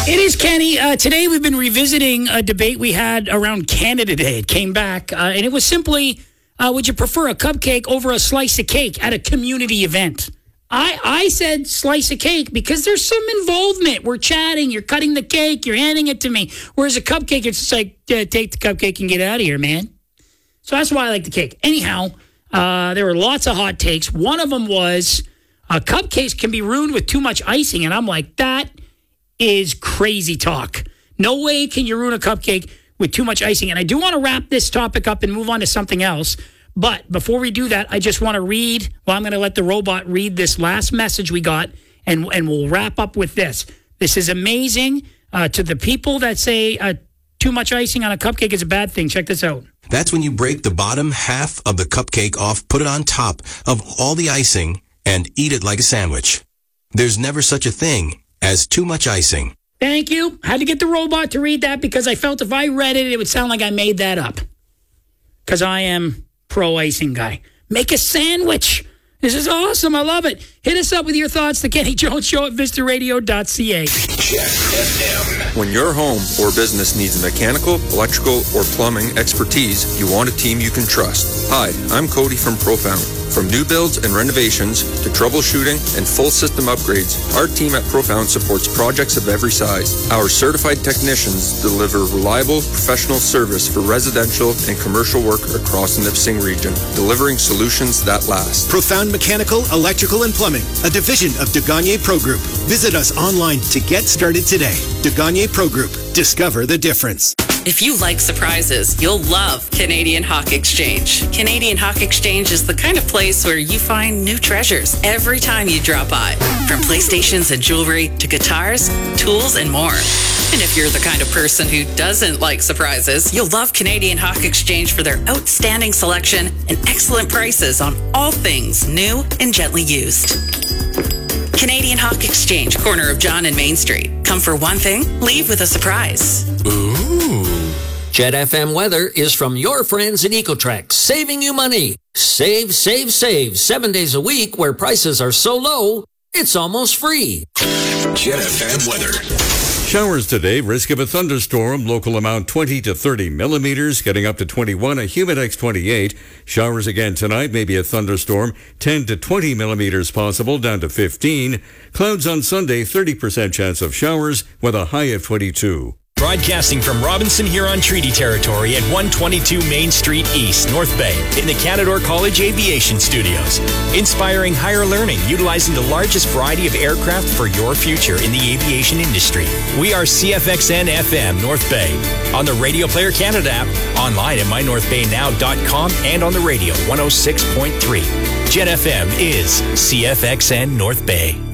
It is Kenny. Today we've been revisiting a debate we had around Canada Day. It came back, and it was simply, would you prefer a cupcake over a slice of cake at a community event? I said slice of cake because there's some involvement. We're chatting, you're cutting the cake, you're handing it to me. Whereas a cupcake, it's just like, take the cupcake and get out of here, man. So that's why I like the cake. Anyhow, there were lots of hot takes. One of them was, cupcakes can be ruined with too much icing. And I'm like, that is crazy talk. No way can you ruin a cupcake with too much icing. And I do want to wrap this topic up and move on to something else. But before we do that, I just want to read, I'm going to let the robot read this last message we got, and we'll wrap up with this. This is amazing. To the people that say too much icing on a cupcake is a bad thing, check this out. That's when you break the bottom half of the cupcake off, put it on top of all the icing, and eat it like a sandwich. There's never such a thing as too much icing. Thank you. I had to get the robot to read that because I felt if I read it, it would sound like I made that up. Because I am pro-icing guy. Make a sandwich. This is awesome. I love it. Hit us up with your thoughts. The Kenny Jones Show at VistaRadio.ca. Check FM. When your home or business needs mechanical, electrical, or plumbing expertise, you want a team you can trust. Hi, I'm Cody from Profound. From new builds and renovations to troubleshooting and full system upgrades, our team at Profound supports projects of every size. Our certified technicians deliver reliable, professional service for residential and commercial work across the Nipissing region, delivering solutions that last. Profound Mechanical, Electrical, and Plumbing, a division of De Gagné Pro Group. Visit us online to get started today. De Gagné Pro Group. Discover the difference. If you like surprises, you'll love Canadian Hawk Exchange. Canadian Hawk Exchange is the kind of place where you find new treasures every time you drop by. From PlayStations and jewelry to guitars, tools, and more. And if you're the kind of person who doesn't like surprises, you'll love Canadian Hawk Exchange for their outstanding selection and excellent prices on all things new and gently used. Canadian Hawk Exchange, corner of John and Main Street. Come for one thing, leave with a surprise. Ooh. Jet FM weather is from your friends at Ecotrex, saving you money. Save, save, save. 7 days a week where prices are so low, it's almost free. Jet FM weather. Showers today, risk of a thunderstorm, local amount 20 to 30 millimeters, getting up to 21, a humidex 28. Showers again tonight, maybe a thunderstorm, 10 to 20 millimeters possible, down to 15. Clouds on Sunday, 30% chance of showers with a high of 22. Broadcasting from Robinson Huron Treaty Territory at 122 Main Street East, North Bay, in the Canadore College Aviation Studios. Inspiring higher learning, utilizing the largest variety of aircraft for your future in the aviation industry. We are CFXN FM North Bay, on the Radio Player Canada app, online at mynorthbaynow.com, and on the radio 106.3. Jet FM is CFXN North Bay.